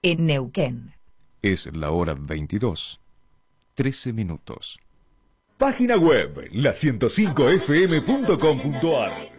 en Neuquén. Es la hora 22, 13 minutos. Página web la105fm.com.ar.